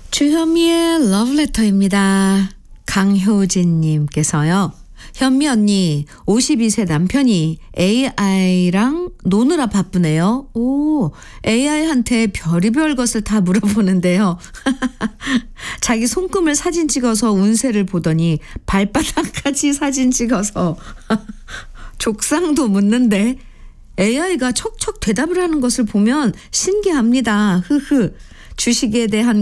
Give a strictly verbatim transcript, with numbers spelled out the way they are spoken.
주현미의 러브레터입니다. 강효진님께서요. 현미 언니, 오십이 세 남편이 에이아이랑 노느라 바쁘네요. 오, 에이아이한테 별의별 것을 다 물어보는데요. 자기 손금을 사진 찍어서 운세를 보더니 발바닥까지 사진 찍어서 족상도 묻는데 에이아이가 척척 대답을 하는 것을 보면 신기합니다. 흐흐. 주식에 대한